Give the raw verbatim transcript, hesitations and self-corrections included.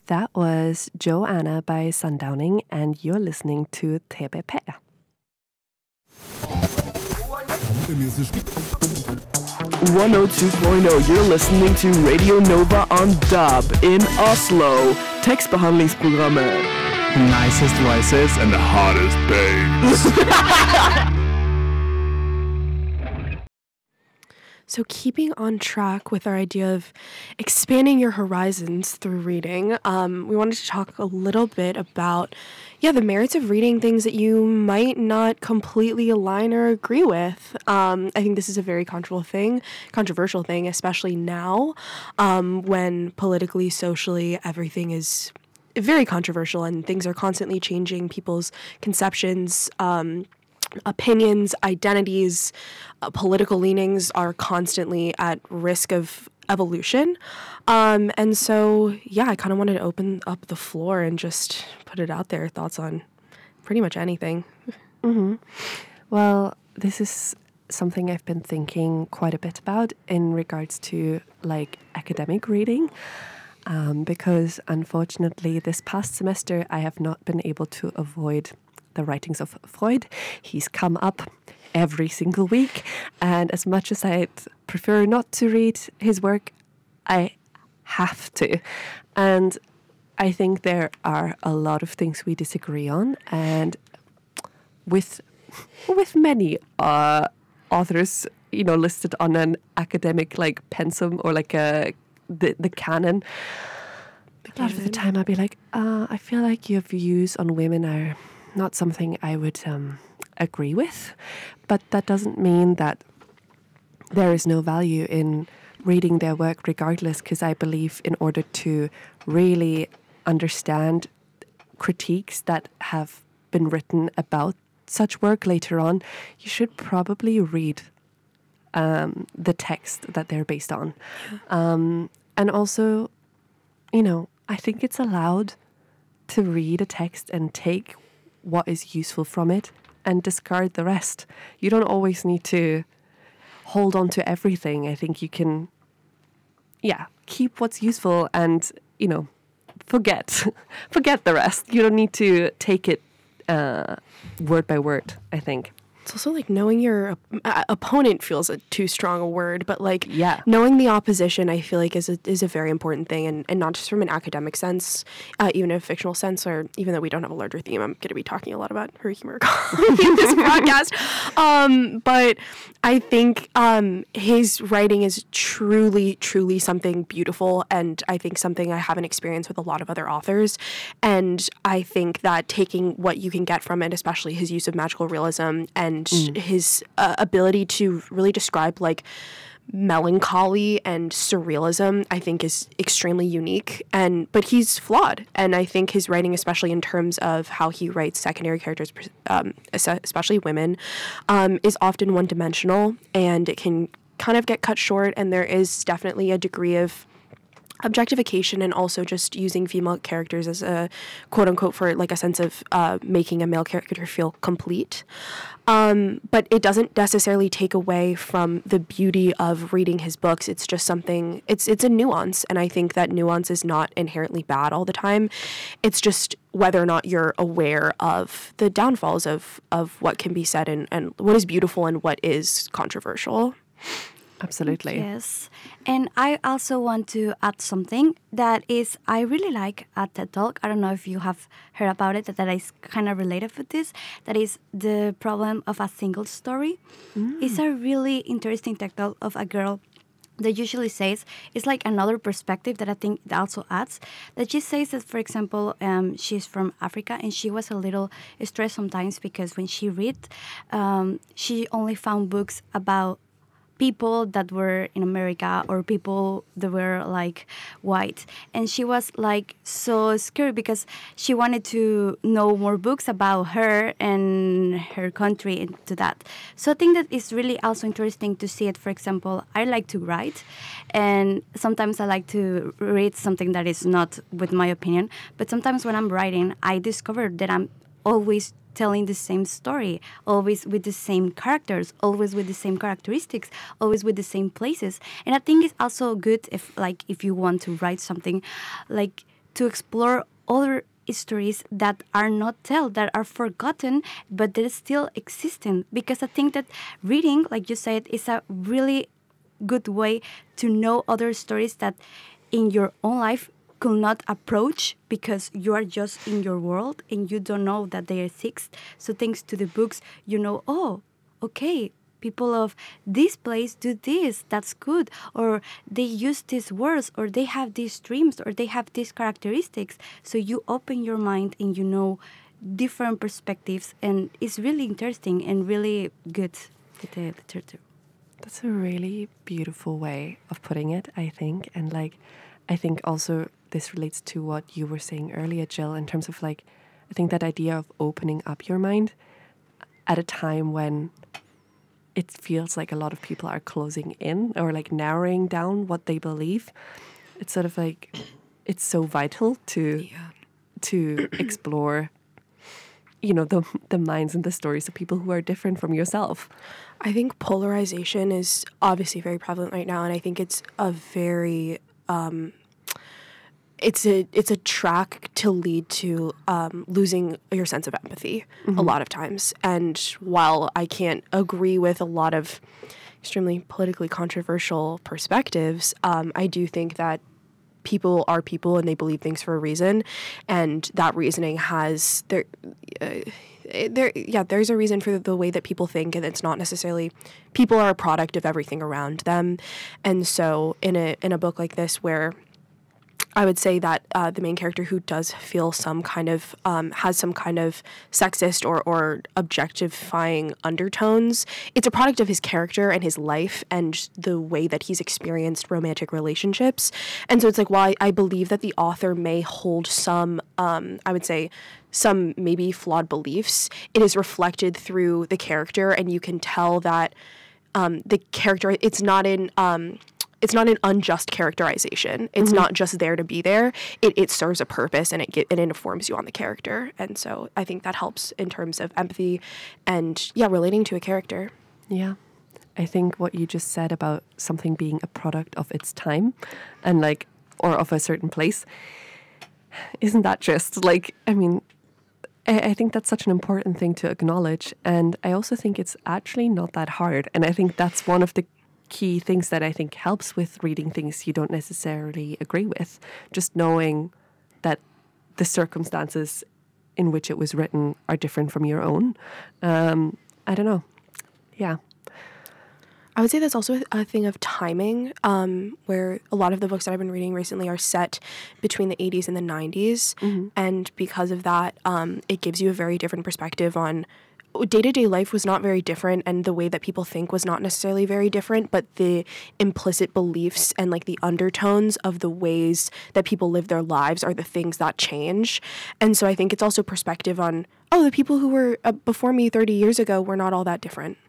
That was Joanna by Sundowning, and you're listening to T B P. one oh two point oh, you're listening to Radio Nova on D A B in Oslo. Tekstbehandlingsprogrammet. Nicest voices and the hottest babes. So keeping on track with our idea of expanding your horizons through reading, um, we wanted to talk a little bit about, yeah, the merits of reading things that you might not completely align or agree with. Um, I think this is a very controversial thing, controversial thing, especially now, um, when politically, socially, everything is very controversial and things are constantly changing. People's conceptions, um, opinions, identities, uh, political leanings are constantly at risk of evolution. Um, and so, yeah, I kind of wanted to open up the floor and just put it out there, thoughts on pretty much anything. Mm-hmm. Well, this is something I've been thinking quite a bit about in regards to, like, academic reading. Um, because, unfortunately, this past semester, I have not been able to avoid the writings of Freud. He's come up every single week, and as much as I'd prefer not to read his work, I have to. And I think there are a lot of things we disagree on, and with with many uh, authors, you know, listed on an academic like pensum or like a the the canon. A lot of the time, I'll be like, uh, I feel like your views on women are not something I would um, agree with, but that doesn't mean that there is no value in reading their work regardless, because I believe in order to really understand critiques that have been written about such work later on, you should probably read um, the text that they're based on. Yeah. Um, and also, you know, I think it's allowed to read a text and take what is useful from it and discard the rest. You don't always need to hold on to everything. I think you can, yeah, keep what's useful and, you know, forget, forget the rest. You don't need to take it uh, word by word, I think. It's also like knowing your uh, opponent feels a too strong a word, but like yeah. knowing the opposition, I feel like is a, is a very important thing, and, and not just from an academic sense, uh, even a fictional sense, or even though we don't have a larger theme, I'm going to be talking a lot about Haruki Murakami in this podcast. Um, but I think um, his writing is truly, truly something beautiful, and I think something I haven't experienced with a lot of other authors. And I think that taking what you can get from it, especially his use of magical realism and Mm. his uh, ability to really describe like melancholy and surrealism, I think is extremely unique. And but he's flawed, and I think his writing, especially in terms of how he writes secondary characters, um, especially women, um, is often one-dimensional, and it can kind of get cut short. And there is definitely a degree of objectification and also just using female characters as a quote unquote for like a sense of uh, making a male character feel complete. Um, but it doesn't necessarily take away from the beauty of reading his books. It's just something, it's it's a nuance. And I think that nuance is not inherently bad all the time. It's just whether or not you're aware of the downfalls of, of what can be said and, and what is beautiful and what is controversial. Absolutely. Yes. And I also want to add something that is, I really like a TED Talk. I don't know if you have heard about it, that, that is kind of related with this. That is the problem of a single story. Mm. It's a really interesting TED Talk of a girl that usually says, it's like another perspective that I think it also adds, that she says that, for example, um, she's from Africa and she was a little stressed sometimes because when she read, um, she only found books about people that were in America or people that were like white. And she was like so scared because she wanted to know more books about her and her country and to that. So I think that it's really also interesting to see it. For example, I like to write and sometimes I like to read something that is not with my opinion. But sometimes when I'm writing, I discover that I'm always telling the same story, always with the same characters, always with the same characteristics, always with the same places. And I think it's also good if, like, if you want to write something, like, to explore other stories that are not told, that are forgotten, but they're still existing. Because I think that reading, like you said, is a really good way to know other stories that in your own life could not approach because you are just in your world and you don't know that they exist. So thanks to the books, you know, oh, okay, people of this place do this, that's good. Or they use these words, or they have these dreams, or they have these characteristics. So you open your mind and you know different perspectives, and it's really interesting and really good with the literature. That's a really beautiful way of putting it, I think. And like, I think also this relates to what you were saying earlier, Jill, in terms of like, I think that idea of opening up your mind at a time when it feels like a lot of people are closing in or like narrowing down what they believe. It's sort of like, it's so vital to Yeah. to explore, you know, the the minds and the stories of people who are different from yourself. I think polarization is obviously very prevalent right now, and I think it's a very um, it's a it's a track to lead to um, losing your sense of empathy a lot of times. And while I can't agree with a lot of extremely politically controversial perspectives, um, I do think that people are people and they believe things for a reason, and that reasoning has there. Uh, There, yeah, there's a reason for the way that people think, and it's not necessarily people are a product of everything around them. And so, in a in a book like this, where I would say that uh, the main character who does feel some kind of um, has some kind of sexist or or objectifying undertones, it's a product of his character and his life and the way that he's experienced romantic relationships. And so it's like, while I, I believe that the author may hold some, um, I would say, some maybe flawed beliefs, it is reflected through the character, and you can tell that um, the character, it's not in... Um, It's not an unjust characterization. It's not just there to be there. It it serves a purpose, and it get, and it informs you on the character. And so I think that helps in terms of empathy and, yeah, relating to a character. Yeah. I think what you just said about something being a product of its time and like, or of a certain place, isn't that just like, I mean, I, I think that's such an important thing to acknowledge. And I also think it's actually not that hard. And I think that's one of the key things that I think helps with reading things you don't necessarily agree with. Just knowing that the circumstances in which it was written are different from your own. Um, I don't know. Yeah. I would say that's also a thing of timing, um, where a lot of the books that I've been reading recently are set between the eighties and the nineties. Mm-hmm. And because of that, um, it gives you a very different perspective on day-to-day life was not very different, and the way that people think was not necessarily very different, but the implicit beliefs and like the undertones of the ways that people live their lives are the things that change. And so I think it's also perspective on, oh, the people who were uh, before me thirty years ago were not all that different.